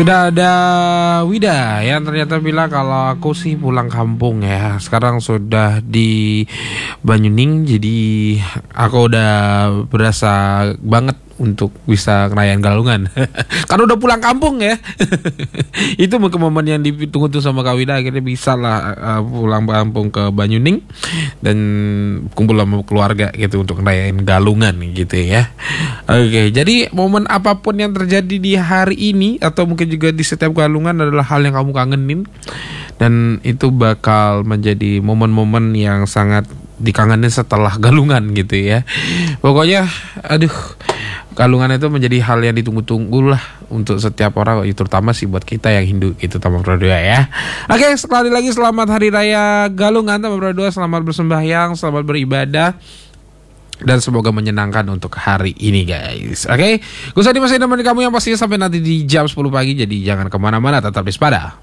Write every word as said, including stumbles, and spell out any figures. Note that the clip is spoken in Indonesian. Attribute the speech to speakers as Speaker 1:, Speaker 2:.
Speaker 1: Sudah ada Wida yang ternyata bilang kalau aku sih pulang kampung ya. Sekarang sudah di Banyuning, jadi aku udah berasa banget untuk bisa ngerayain Galungan. Karena udah pulang kampung ya. Itu mungkin momen yang ditunggu tuh sama Kak Wida, akhirnya bisa lah uh, pulang kampung ke Banyuning dan kumpul sama keluarga gitu untuk ngerayain Galungan gitu ya. Oke, jadi momen apapun yang terjadi di hari ini atau mungkin juga di setiap Galungan adalah hal yang kamu kangenin, dan itu bakal menjadi momen-momen yang sangat dikangenin setelah Galungan gitu ya. Pokoknya aduh, Galungan itu menjadi hal yang ditunggu-tunggu lah untuk setiap orang, terutama sih buat kita yang Hindu gitu, Tamam Berdua ya. Oke, sekali lagi selamat Hari Raya Galungan Tamam Berdua, selamat bersembahyang, selamat beribadah, dan semoga menyenangkan untuk hari ini guys. Oke, gue Sandi masih nemenin kamu yang pastinya sampai nanti di jam sepuluh pagi. Jadi jangan kemana-mana, tetap di Sepada.